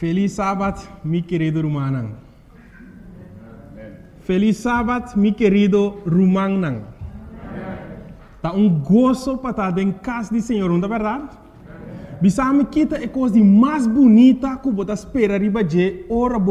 Feliz sábado, mi querido Rumanang. Feliz sábado, mi querido Rumanang. Tá gozo para estar em casa do Senhor, não é verdade? Bisame kita é coisa mais bonita que você espera riba de ora